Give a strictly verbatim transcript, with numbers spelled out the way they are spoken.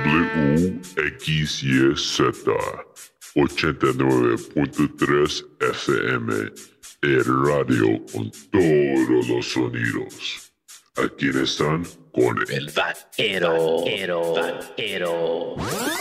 W X Y Z ochenta y nueve punto tres F M, el radio con todos los sonidos. Aquí están con el vaquero, vaquero, vaquero.